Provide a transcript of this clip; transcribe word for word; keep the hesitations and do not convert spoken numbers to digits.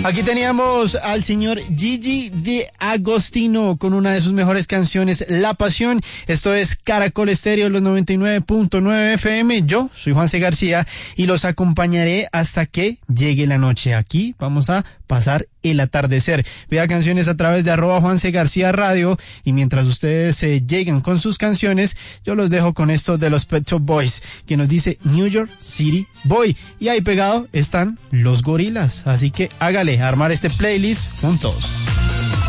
Aquí teníamos al señor Gigi de Agostino con una de sus mejores canciones, La Pasión. Esto es Caracol Estéreo, los noventa y nueve punto nueve F M. Yo soy Juanse García y los acompañaré hasta que llegue la noche. Aquí vamos a pasar el atardecer. Vea canciones a través de arroba Juanse García Radio, y mientras ustedes eh, llegan con sus canciones, yo los dejo con esto de los Pet Shop Boys, que nos dice New York City Boy, y ahí pegado están los Gorilas, así que hágale, armar este playlist juntos.